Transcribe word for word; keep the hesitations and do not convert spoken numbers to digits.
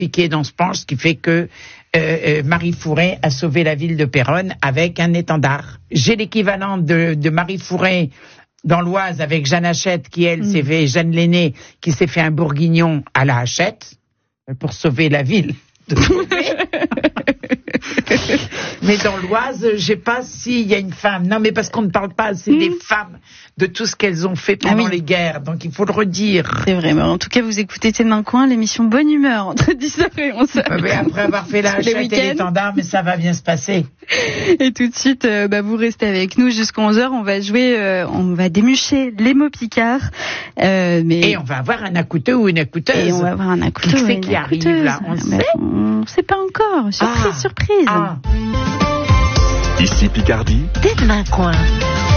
piqué dans ce penche, ce qui fait que euh, euh, Marie Fouret a sauvé la ville de Péronne avec un étendard. J'ai l'équivalent de, de Marie Fouret dans l'Oise avec Jeanne Hachette, qui elle mmh. s'est fait, Jeanne Lenné, qui s'est fait un bourguignon à la Hachette pour sauver la ville de Mais dans l'Oise, je sais pas s'il y a une femme. Non, mais parce qu'on ne parle pas assez mmh. des femmes, de tout ce qu'elles ont fait pendant ah oui. les guerres. Donc il faut le redire. C'est vrai. Mais en tout cas, vous écoutez Tête dans le coin, l'émission Bonne Humeur entre dix heures et onze heures. Mais après avoir fait la Hachette et l'étendard, mais ça va bien se passer. Et tout de suite, euh, bah, vous restez avec nous jusqu'à onze heures. On va jouer, euh, on va démucher les mots picards. Euh, mais... Et on va avoir un accouteur ou une accouteuse. Et on va avoir un accouteur. Qui c'est qui arrive là? On bah, sait. On ne sait pas encore. Surprise, ah. surprise. Ah. Ici Picardie. Tête dans le coin.